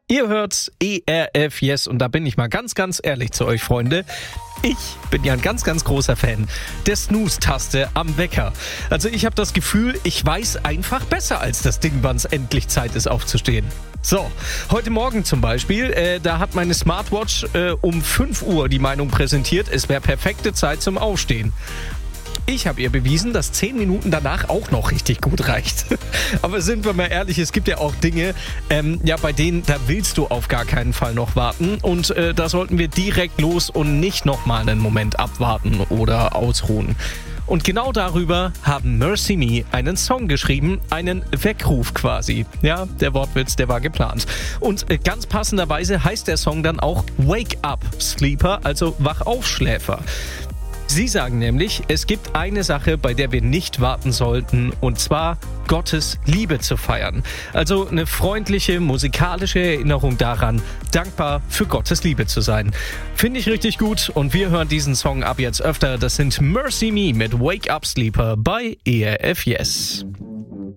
Ihr hört ERF Yes und da bin ich mal ganz, ganz ehrlich zu euch, Freunde. Ich bin ja ein ganz, ganz großer Fan der Snooze-Taste am Wecker. Also ich habe das Gefühl, ich weiß einfach besser als das Ding, wann es endlich Zeit ist aufzustehen. So, heute Morgen zum Beispiel, da hat meine Smartwatch um 5 Uhr die Meinung präsentiert, es wäre perfekte Zeit zum Aufstehen. Ich habe ihr bewiesen, dass 10 Minuten danach auch noch richtig gut reicht. Aber sind wir mal ehrlich, es gibt ja auch Dinge, bei denen, da willst du auf gar keinen Fall noch warten. Und da sollten wir direkt los und nicht nochmal einen Moment abwarten oder ausruhen. Und genau darüber haben Mercy Me einen Song geschrieben, einen Weckruf quasi. Ja, der Wortwitz, der war geplant. Und ganz passenderweise heißt der Song dann auch Wake Up Sleeper, also Wachaufschläfer. Sie sagen nämlich, es gibt eine Sache, bei der wir nicht warten sollten, und zwar Gottes Liebe zu feiern. Also eine freundliche, musikalische Erinnerung daran, dankbar für Gottes Liebe zu sein. Finde ich richtig gut und wir hören diesen Song ab jetzt öfter. Das sind Mercy Me mit Wake Up Sleeper bei ERF Yes.